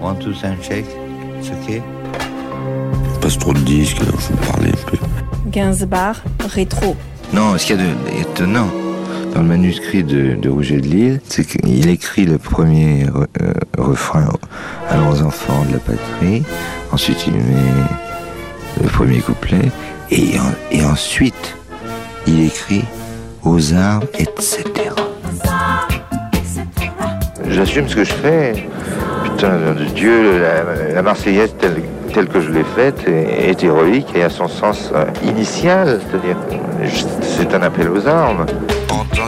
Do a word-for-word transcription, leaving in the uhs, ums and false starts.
One, two, sound check. It's okay. Il passe trop de disques, alors je vais parler un peu. Gainsbourg, rétro. Non, ce qu'il y a d'étonnant dans le manuscrit de, de Rouget de Lille, c'est qu'il écrit le premier euh, refrain « Allons enfants de la patrie », ensuite il met le premier couplet, et, et ensuite il écrit « aux arbres, et cetera » J'assume ce que je fais. Putain de Dieu, la, la Marseillaise telle, telle que je l'ai faite est, est héroïque et a son sens euh, initial, c'est-à-dire c'est un appel aux armes.